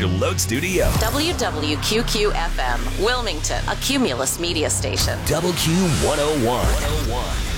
your Load Studio. WWQQ-FM, Wilmington, a Cumulus media station. WQ101.